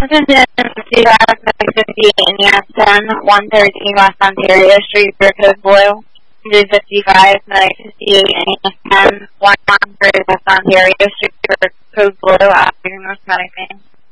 This is in 55 in Yanston, 113 West Ontario Street, Code Blue. 55 58 in 113 West Ontario Street, Code Blue, North Medicine.